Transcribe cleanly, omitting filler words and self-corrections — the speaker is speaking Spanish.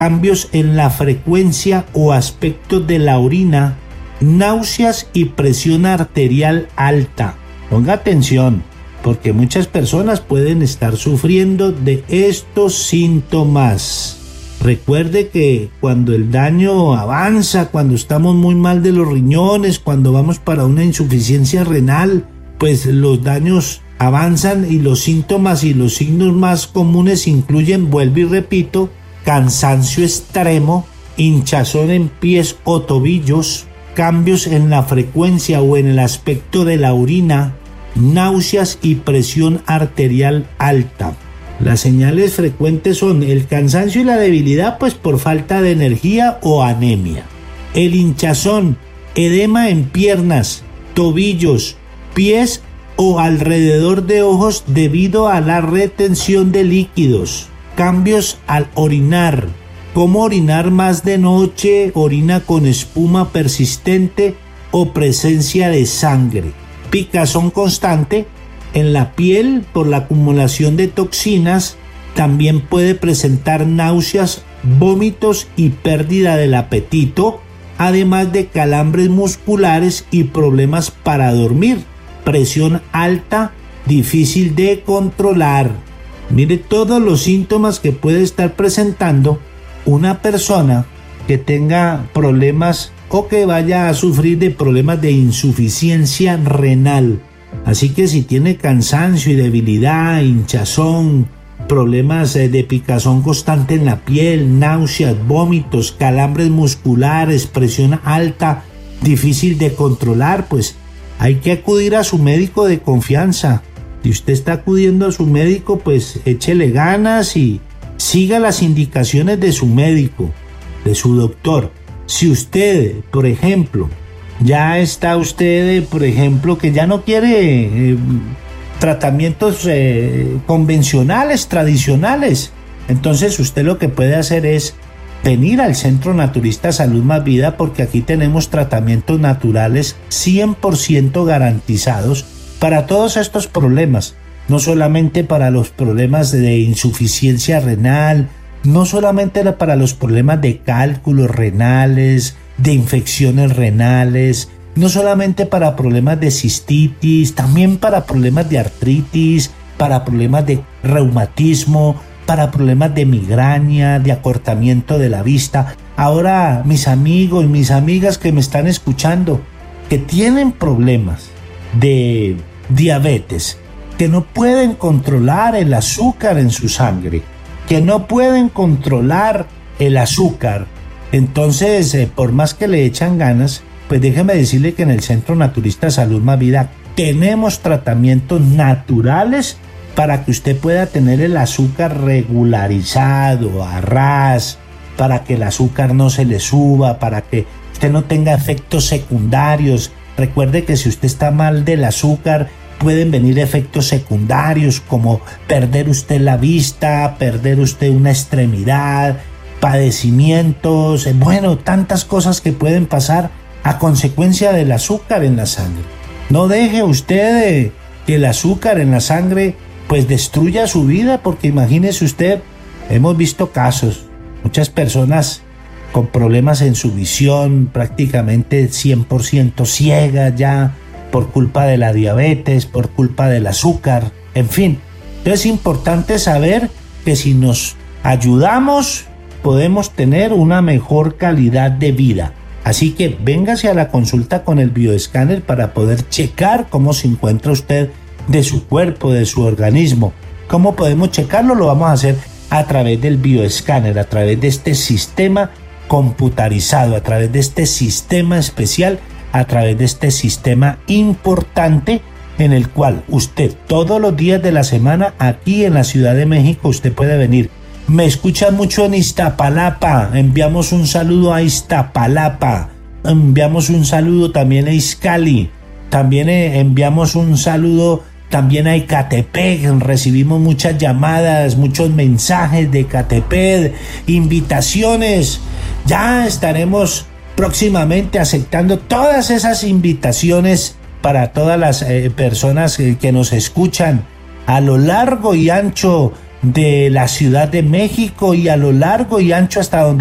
cambios en la frecuencia o aspecto de la orina, náuseas y presión arterial alta. Ponga atención, porque muchas personas pueden estar sufriendo de estos síntomas. Recuerde que cuando el daño avanza, cuando estamos muy mal de los riñones, cuando vamos para una insuficiencia renal, pues los daños avanzan y los síntomas y los signos más comunes incluyen, vuelvo y repito, cansancio extremo, hinchazón en pies o tobillos, cambios en la frecuencia o en el aspecto de la orina, náuseas y presión arterial alta. Las señales frecuentes son el cansancio y la debilidad, pues por falta de energía o anemia. El hinchazón, edema en piernas, tobillos, pies o alrededor de ojos debido a la retención de líquidos. Cambios al orinar, como orinar más de noche, orina con espuma persistente o presencia de sangre. Picazón constante en la piel por la acumulación de toxinas. También puede presentar náuseas, vómitos y pérdida del apetito, además de calambres musculares y problemas para dormir. Presión alta, difícil de controlar. Mire todos los síntomas que puede estar presentando una persona que tenga problemas o que vaya a sufrir de problemas de insuficiencia renal. Así que si tiene cansancio y debilidad, hinchazón, problemas de picazón constante en la piel, náuseas, vómitos, calambres musculares, presión alta, difícil de controlar, pues hay que acudir a su médico de confianza. Si usted está acudiendo a su médico, pues échele ganas y siga las indicaciones de su médico, de su doctor. Si usted, por ejemplo, ya está usted, por ejemplo, que ya no quiere tratamientos convencionales, tradicionales, entonces usted lo que puede hacer es venir al Centro Naturista Salud Más Vida, porque aquí tenemos tratamientos naturales 100% garantizados para todos estos problemas, no solamente para los problemas de insuficiencia renal, no solamente para los problemas de cálculos renales, de infecciones renales, no solamente para problemas de cistitis, también para problemas de artritis, para problemas de reumatismo, para problemas de migraña, de acortamiento de la vista. Ahora, mis amigos y mis amigas que me están escuchando, que tienen problemas de diabetes, que no pueden controlar el azúcar en su sangre, que no pueden controlar el azúcar, entonces por más que le echan ganas, pues déjeme decirle que en el Centro Naturista Salud Más Vida tenemos tratamientos naturales para que usted pueda tener el azúcar regularizado, a ras, para que el azúcar no se le suba, para que usted no tenga efectos secundarios. Recuerde que si usted está mal del azúcar, pueden venir efectos secundarios como perder usted la vista, perder usted una extremidad, padecimientos, bueno, tantas cosas que pueden pasar a consecuencia del azúcar en la sangre. No deje usted que el azúcar en la sangre pues destruya su vida, porque imagínese usted, hemos visto casos, muchas personas con problemas en su visión, prácticamente 100% ciegas ya por culpa de la diabetes, por culpa del azúcar, en fin. Es importante saber que si nos ayudamos podemos tener una mejor calidad de vida. Así que véngase a la consulta con el bioescáner para poder checar cómo se encuentra usted de su cuerpo, de su organismo. ¿Cómo podemos checarlo? Lo vamos a hacer a través del bioescáner, a través de este sistema computarizado, a través de este sistema especial, a través de este sistema importante en el cual usted todos los días de la semana aquí en la Ciudad de México usted puede venir. Me escuchan mucho en Iztapalapa, enviamos un saludo a Iztapalapa, enviamos un saludo también a Izcali, también enviamos un saludo también a Ecatepec, recibimos muchas llamadas, muchos mensajes de Ecatepec, invitaciones, ya estaremos próximamente aceptando todas esas invitaciones para todas las personas que nos escuchan a lo largo y ancho de la Ciudad de México y a lo largo y ancho hasta donde